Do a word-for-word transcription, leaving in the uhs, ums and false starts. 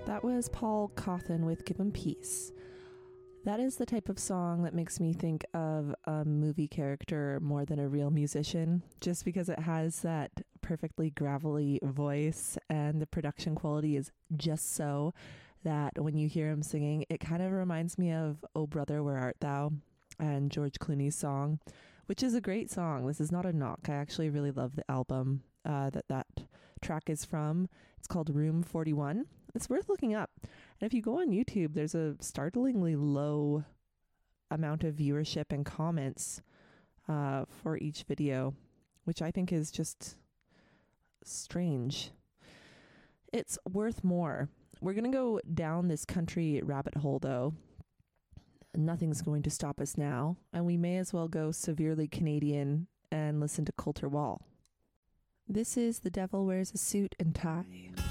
That was Paul Cawthon with Give 'Em Peace. That is the type of song that makes me think of a movie character more than a real musician, just because it has that perfectly gravelly voice and the production quality is just so that when you hear him singing, it kind of reminds me of Oh Brother, Where Art Thou? And George Clooney's song, which is a great song. This is not a knock. I actually really love the album uh, that that track is from. It's called Room forty-one. It's worth looking up. And if you go on YouTube, there's a startlingly low amount of viewership and comments uh, for each video, which I think is just strange. It's worth more. We're going to go down this country rabbit hole, though. Nothing's going to stop us now, and we may as well go severely Canadian and listen to Colter Wall. This is The Devil Wears a Suit and Tie.